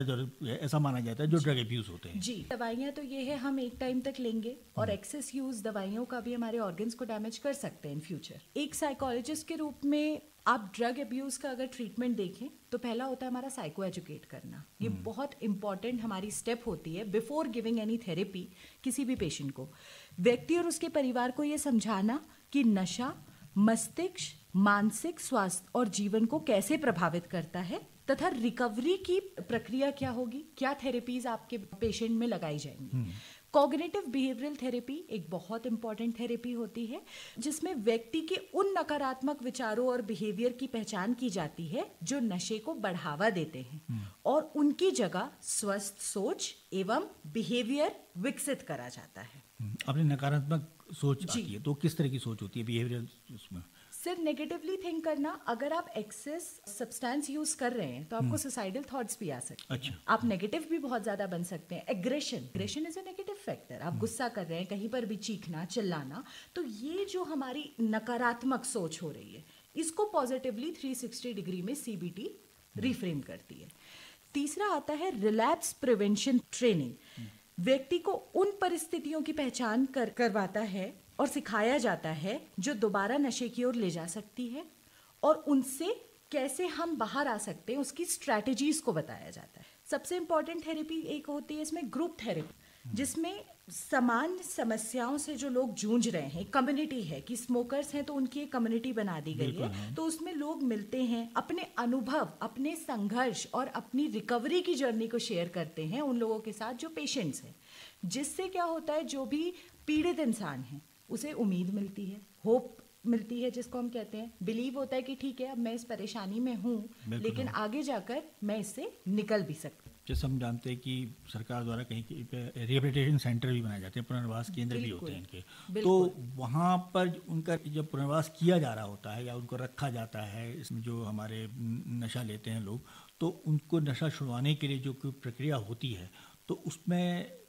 जो ऐसा माना जाता है जो ड्रग एब्यूज होते हैं। जी, दवाइयाँ तो ये है हम एक टाइम तक लेंगे और एक्सेस यूज दवाइयों का भी हमारे ऑर्गन्स को डैमेज कर सकते हैं इन फ्यूचर। एक साइकोलॉजिस्ट के रूप में आप ड्रग एब्यूज का अगर ट्रीटमेंट देखें तो पहला होता है हमारा साइको एजुकेट करना। ये बहुत इंपॉर्टेंट हमारी स्टेप होती है बिफोर गिविंग एनी थेरेपी किसी भी पेशेंट को। व्यक्ति और उसके परिवार को ये समझाना कि नशा मस्तिष्क, मानसिक स्वास्थ्य और जीवन को कैसे प्रभावित करता है तथा रिकवरी की प्रक्रिया क्या होगी, क्या थेरेपीज आपके पेशेंट में लगाई जाएंगी। कॉग्निटिव बिहेवियरल थेरेपी एक बहुत इंपॉर्टेंट थेरेपी होती है जिसमें व्यक्ति के उन नकारात्मक विचारों और बिहेवियर की पहचान की जाती है जो नशे को बढ़ावा देते हैं और उनकी जगह स्वस्थ सोच एवं बिहेवियर विकसित करा जाता है। अपनी नकारात्मक सोच आती है तो किस तरह की सोच होती है बिहेवियरल उसमें? सिर्फ नेगेटिवली थिंक करना। अगर आप एक्सेस सब्सटेंस यूज कर रहे हैं तो आपको सुसाइडल थॉट्स भी आ सकते हैं। अच्छा। आप नेगेटिव भी बहुत ज्यादा बन सकते हैं। Aggression is a negative factor. आप गुस्सा कर रहे हैं, कहीं पर भी चीखना चिल्लाना, तो ये जो हमारी नकारात्मक सोच हो रही है इसको पॉजिटिवली 360 डिग्री में सीबीटी रिफ्रेम करती है। तीसरा आता है रिलैप्स प्रिवेंशन ट्रेनिंग। व्यक्ति को उन परिस्थितियों की पहचान करवाता है और सिखाया जाता है जो दोबारा नशे की ओर ले जा सकती है और उनसे कैसे हम बाहर आ सकते हैं उसकी स्ट्रैटेजीज को बताया जाता है। सबसे इंपॉर्टेंट थेरेपी एक होती है इसमें ग्रुप थेरेपी, जिसमें समान समस्याओं से जो लोग जूझ रहे हैं, कम्युनिटी है कि स्मोकर्स हैं तो उनकी एक कम्युनिटी बना दी गई है, तो उसमें लोग मिलते हैं, अपने अनुभव, अपने संघर्ष और अपनी रिकवरी की जर्नी को शेयर करते हैं उन लोगों के साथ जो पेशेंट्स हैं, जिससे क्या होता है जो भी पीड़ित इंसान है उसे उम्मीद मिलती है, होप मिलती है, जिसको हम कहते हैं बिलीव होता है कि ठीक है अब मैं इस परेशानी में हूँ लेकिन आगे जाकर मैं इससे निकल भी सकती हूँ। जैसे हम जानते हैं कि सरकार द्वारा कहीं पे रिहेबिलिटेशन सेंटर भी बनाए जाते हैं, पुनर्वास केंद्र भी होते हैं इनके, तो वहाँ पर उनका जब पुनर्वास किया जा रहा होता है या उनको रखा जाता है, इसमें जो हमारे नशा लेते हैं लोग, तो उनको नशा छुड़वाने के लिए जो कोई प्रक्रिया होती है तो उसमें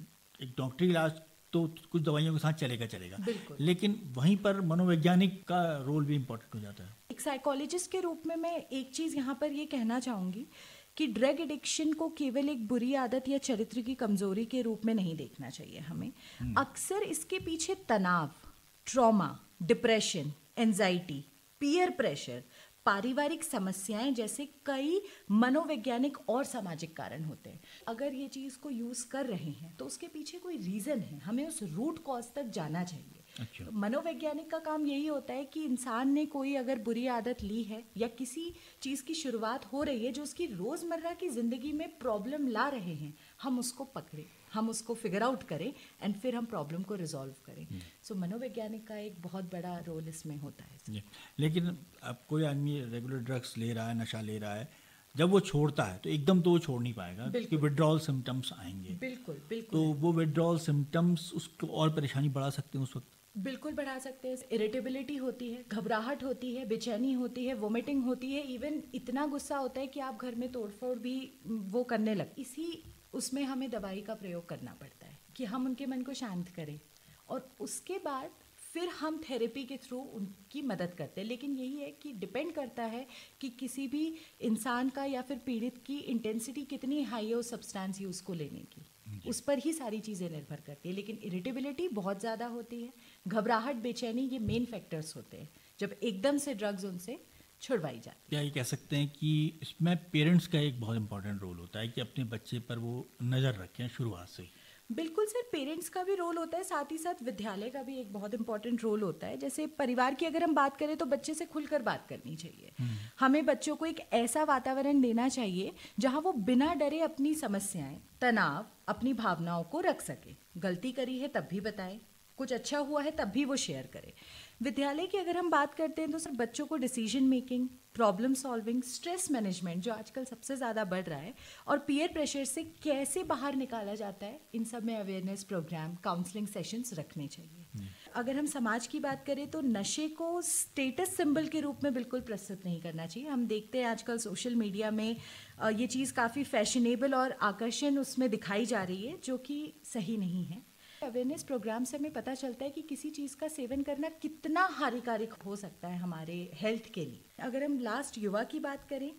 एक डॉक्टरी इलाज तो कुछ दवाइयों के साथ चलेगा, लेकिन वहीं पर मनोवैज्ञानिक का रोल भी इम्पोर्टेंट हो जाता है। एक साइकोलॉजिस्ट के रूप में मैं एक चीज़ यहाँ पर ये कहना चाहूँगी कि ड्रग एडिक्शन को केवल एक बुरी आदत या चरित्र की कमजोरी के रूप में नहीं देखना चाहिए हमें। अक्सर इसके पीछे तनाव, trauma, depression, anxiety, peer pressure, पारिवारिक समस्याएं जैसे कई मनोवैज्ञानिक और सामाजिक कारण होते हैं। अगर ये चीज़ को यूज़ कर रहे हैं तो उसके पीछे कोई रीज़न है, हमें उस रूट कॉज तक जाना चाहिए। अच्छा। तो मनोवैज्ञानिक का काम यही होता है कि इंसान ने कोई अगर बुरी आदत ली है या किसी चीज़ की शुरुआत हो रही है जो उसकी रोज़मर्रा की ज़िंदगी में प्रॉब्लम ला रहे हैं, हम उसको पकड़ें, हम उसको फिगर आउट करें एंड फिर हम प्रॉब्लम को रिजॉल्व करें। सो मनोवैज्ञानिक का एक बहुत बड़ा रोल इसमें होता है। लेकिन अब कोई आदमी रेगुलर ड्रग्स ले रहा है, नशा ले रहा है, जब वो छोड़ता है तो एकदम तो वो छोड़ नहीं पाएगा क्योंकि विड्रॉल सिम्टम्स आएंगे। बिल्कुल। तो वो विड्रॉल सिम्टम्स उसको और परेशानी बढ़ा सकते हैं उस वक्त। बिल्कुल बढ़ा सकते हैं। इरिटेबिलिटी होती है, घबराहट होती है, बेचैनी होती है, वोमिटिंग होती है, इवन इतना गुस्सा होता है कि आप घर में तोड़फोड़ भी वो करने लग। इसी उसमें हमें दवाई का प्रयोग करना पड़ता है कि हम उनके मन को शांत करें और उसके बाद फिर हम थेरेपी के थ्रू उनकी मदद करते हैं। लेकिन यही है कि डिपेंड करता है कि किसी भी इंसान का या फिर पीड़ित की इंटेंसिटी कितनी हाई है उस सब्सटेंस यूज़ को लेने की, उस पर ही सारी चीज़ें निर्भर करती है। लेकिन इरिटेबिलिटी बहुत ज़्यादा होती है, घबराहट, बेचैनी, ये मेन फैक्टर्स होते हैं जब एकदम से ड्रग्स उनसे छुड़वाई जाती है। क्या ये कह सकते हैं कि इसमें पेरेंट्स का एक बहुत इंपॉर्टेंट रोल होता है कि अपने बच्चे पर वो नज़र रखें शुरुआत से? बिल्कुल सर, पेरेंट्स का भी रोल होता है, साथ ही साथ विद्यालय का भी एक बहुत इंपॉर्टेंट रोल होता है। जैसे परिवार की अगर हम बात करें तो बच्चे से खुलकर बात करनी चाहिए। हमें बच्चों को एक ऐसा वातावरण देना चाहिए जहां वो बिना डरे अपनी समस्याएं, तनाव, अपनी भावनाओं को रख सके। गलती करी है तब भी बताएं, कुछ अच्छा हुआ है तब भी वो शेयर करें। विद्यालय की अगर हम बात करते हैं तो सर बच्चों को decision making, problem solving, stress management जो आजकल सबसे ज़्यादा बढ़ रहा है और पीयर प्रेशर से कैसे बाहर निकाला जाता है, इन सब में अवेयरनेस प्रोग्राम, काउंसलिंग सेशंस रखने चाहिए। अगर हम समाज की बात करें तो नशे को स्टेटस सिंबल के रूप में बिल्कुल प्रस्तुत नहीं करना चाहिए। हम देखते हैं आजकल सोशल मीडिया में ये चीज़ काफ़ी फैशनेबल और आकर्षण उसमें दिखाई जा रही है जो कि सही नहीं है। अवेयरनेस प्रोग्राम से हमें पता चलता है कि किसी चीज़ का सेवन करना कितना हानिकारक हो सकता है हमारे हेल्थ के लिए। अगर हम लास्ट युवा की बात करें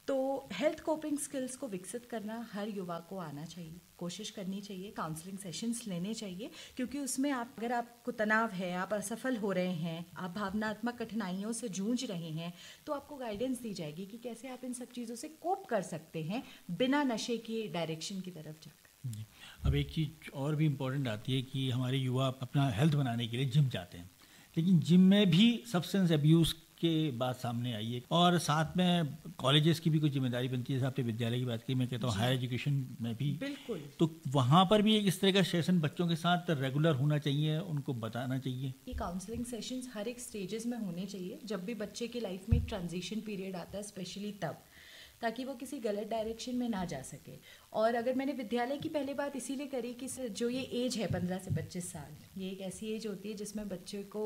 तो हेल्थ कोपिंग स्किल्स को विकसित करना हर युवा को आना चाहिए, कोशिश करनी चाहिए, काउंसलिंग सेशंस लेने चाहिए, क्योंकि उसमें अगर आपको तनाव है, आप असफल हो रहे हैं, आप भावनात्मक कठिनाइयों से जूझ रहे हैं, तो आपको गाइडेंस दी जाएगी कि कैसे आप इन सब चीज़ों से कोप कर सकते हैं बिना नशे की डायरेक्शन की तरफ जाकर। जी। अब एक चीज़ और भी इम्पोर्टेंट आती है कि हमारे युवा अपना हेल्थ बनाने के लिए जिम जाते हैं, लेकिन जिम में भी सब्सटेंस अब्यूज़ के बात सामने आई है, और साथ में कॉलेजेस की भी कुछ जिम्मेदारी बनती है। जैसे आपने विद्यालय की बात की, मैं कहता हूँ हायर एजुकेशन में भी बिल्कुल। तो वहाँ पर भी एक इस तरह का सेशन बच्चों के साथ रेगुलर होना चाहिए, उनको बताना चाहिए। ये काउंसलिंग सेशंस हर एक स्टेजेस में होने चाहिए, जब भी बच्चे की लाइफ में एक ट्रांजिशन पीरियड आता है, स्पेशली तब, ताकि वो किसी गलत डायरेक्शन में ना जा सके। और अगर मैंने विद्यालय की पहले बात इसीलिए करी कि जो ये एज है 15 से 25 साल, ये एक ऐसी एज होती है जिसमें बच्चे को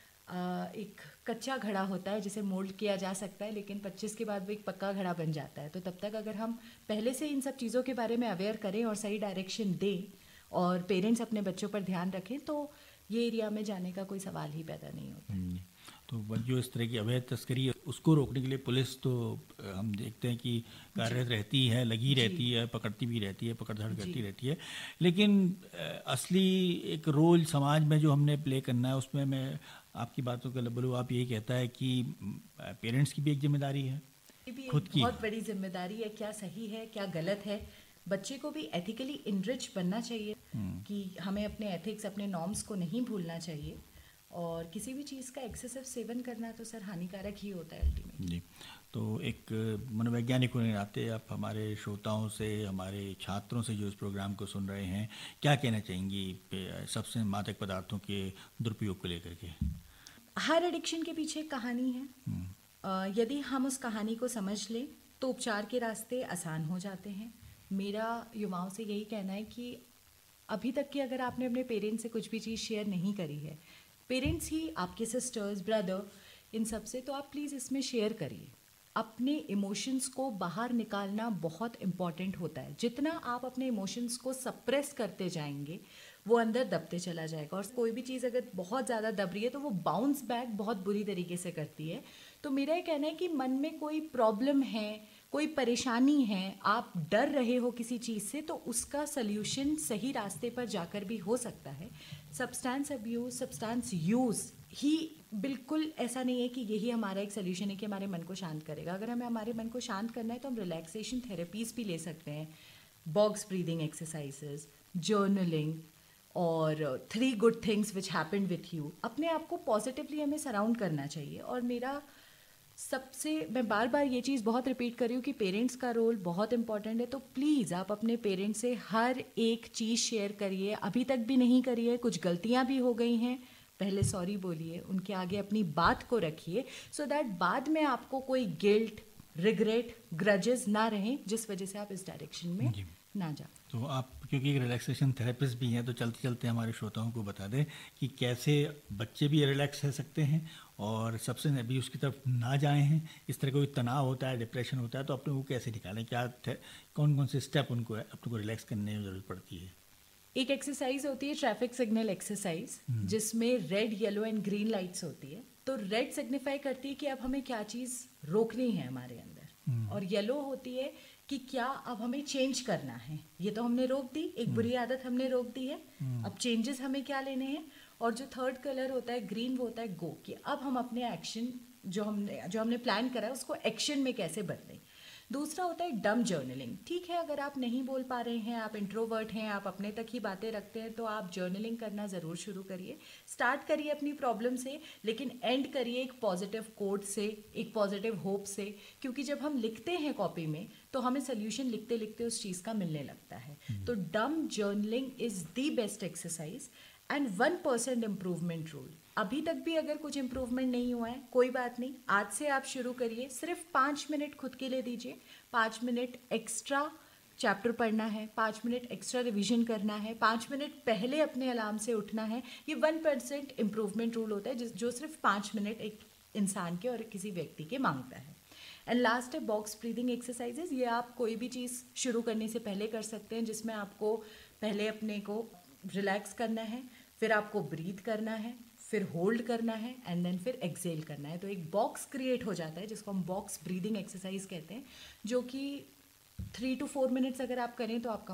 एक कच्चा घड़ा होता है जिसे मोल्ड किया जा सकता है, लेकिन 25 के बाद वो एक पक्का घड़ा बन जाता है। तो तब तक अगर हम पहले से इन सब चीज़ों के बारे में अवेयर करें और सही डायरेक्शन दें और पेरेंट्स अपने बच्चों पर ध्यान रखें, तो ये एरिया में जाने का कोई सवाल ही पैदा नहीं होता। तो जो इस तरह की अवैध तस्करी है उसको रोकने के लिए पुलिस तो हम देखते हैं कि कार्यरत रहती है, लगी रहती है, पकड़ती भी रहती है, पकड़-धड़ करती रहती है, लेकिन असली एक रोल समाज में जो हमने प्ले करना है, उसमें मैं आपकी बातों को बोलूँ, आप यही कहता है कि पेरेंट्स की भी एक जिम्मेदारी है, ये भी खुद एक की। बहुत बड़ी जिम्मेदारी है, क्या सही है क्या गलत है। बच्चे को भी एथिकली इनरिच बनना चाहिए कि हमें अपने एथिक्स, अपने नॉर्म्स को नहीं भूलना चाहिए, और किसी भी चीज़ का एक्सेसिव सेवन करना तो सर हानिकारक ही होता है अल्टीमेटली। जी। तो एक मनोवैज्ञानिक होने के नाते आप हमारे श्रोताओं से, हमारे छात्रों से जो इस प्रोग्राम को सुन रहे हैं, क्या कहना चाहेंगी सबसे मादक पदार्थों के दुरुपयोग को लेकर के? हर एडिक्शन के पीछे एक कहानी है। यदि हम उस कहानी को समझ लें तो उपचार के रास्ते आसान हो जाते हैं। मेरा युवाओं से यही कहना है कि अभी तक की अगर आपने अपने पेरेंट्स से कुछ भी चीज़ शेयर नहीं करी है, पेरेंट्स ही आपके सिस्टर्स, ब्रदर, इन सब से, तो आप प्लीज़ इसमें शेयर करिए। अपने इमोशंस को बाहर निकालना बहुत इम्पॉर्टेंट होता है। जितना आप अपने इमोशंस को सप्रेस करते जाएंगे, वो अंदर दबते चला जाएगा, और कोई भी चीज़ अगर बहुत ज़्यादा दब रही है तो वो बाउंस बैक बहुत बुरी तरीके से करती है। तो मेरा ये कहना है कि मन में कोई प्रॉब्लम है, कोई परेशानी है, आप डर रहे हो किसी चीज़ से, तो उसका सल्यूशन सही रास्ते पर जाकर भी हो सकता है। सब्सटेंस अब्यूज़, सब्सटेंस यूज़ ही बिल्कुल ऐसा नहीं है कि यही हमारा एक सल्यूशन है कि हमारे मन को शांत करेगा। अगर हमें हमारे मन को शांत करना है तो हम रिलैक्सेशन थेरेपीज़ भी ले सकते हैं, बॉक्स ब्रीदिंग एक्सरसाइजेस, जर्नलिंग, और 3 good things which happened with you. अपने आप को पॉजिटिवली हमें सराउंड करना चाहिए। और मेरा मैं बार बार ये चीज़ बहुत रिपीट कर रही हूँ कि पेरेंट्स का रोल बहुत इंपॉर्टेंट है। तो प्लीज़ आप अपने पेरेंट्स से हर एक चीज़ शेयर करिए। अभी तक भी नहीं करिए, कुछ गलतियाँ भी हो गई हैं, पहले सॉरी बोलिए, उनके आगे अपनी बात को रखिए, सो दैट बाद में आपको कोई गिल्ट, रिग्रेट, ग्रजेस ना रहें जिस वजह से आप इस डायरेक्शन में ना जाओ। तो आप क्योंकि एक रिलैक्सेशन थेरेपिस्ट भी हैं, तो चलते चलते हमारे श्रोताओं को बता दें कि कैसे बच्चे भी रिलैक्स रह सकते हैं और सब्सटेंस अब्यूज़ की तरफ ना जाए हैं। इस तरह कोई तनाव होता है, डिप्रेशन होता है, तो अपने वो कैसे निकालें, क्या कौन कौन से स्टेप उनको अपने को रिलैक्स करने में ज़रूरत पड़ती है? एक एक्सरसाइज होती है ट्रैफिक सिग्नल एक्सरसाइज, जिसमें red, yellow and green lights होती है। तो रेड सिग्निफाई करती है कि अब हमें क्या चीज़ रोकनी है हमारे अंदर, और येलो होती है कि क्या अब हमें चेंज करना है। ये तो हमने रोक दी, एक बुरी आदत हमने रोक दी है, अब चेंजेस हमें क्या लेने हैं। और जो थर्ड कलर होता है ग्रीन, वो होता है गो, कि अब हम अपने एक्शन जो हमने प्लान करा है उसको एक्शन में कैसे बदलें। दूसरा होता है डम जर्नलिंग। ठीक है, अगर आप नहीं बोल पा रहे हैं, आप इंट्रोवर्ट हैं, आप अपने तक ही बातें रखते हैं, तो आप जर्नलिंग करना ज़रूर शुरू करिए। स्टार्ट करिए अपनी प्रॉब्लम से, लेकिन एंड करिए एक पॉजिटिव कोट से, एक पॉजिटिव होप से, क्योंकि जब हम लिखते हैं कॉपी में तो हमें सोल्यूशन लिखते लिखते उस चीज़ का मिलने लगता है। तो डम journaling is the best exercise. And 1% improvement rule. अभी तक भी अगर कुछ इम्प्रूवमेंट नहीं हुआ है, कोई बात नहीं, आज से आप शुरू करिए। सिर्फ 5 मिनट खुद के लिए दीजिए। 5 मिनट एक्स्ट्रा चैप्टर पढ़ना है, 5 मिनट एक्स्ट्रा रिवीजन करना है, 5 मिनट पहले अपने अलार्म से उठना है। ये 1% इम्प्रूवमेंट रूल होता है जो सिर्फ 5 मिनट एक इंसान के और किसी व्यक्ति के मांगता है। एंड लास्ट है बॉक्स ब्रीदिंग एक्सरसाइजेज। ये आप कोई भी चीज़ शुरू करने से पहले कर सकते हैं, जिसमें आपको पहले अपने को रिलैक्स करना है, फिर आपको ब्रीथ करना है, फिर होल्ड करना है एंड देन फिर एक्सेल करना है। तो एक बॉक्स क्रिएट हो जाता है जिसको हम बॉक्स ब्रीदिंग एक्सरसाइज कहते हैं, जो कि 3 to 4 मिनट्स अगर आप करें तो आपका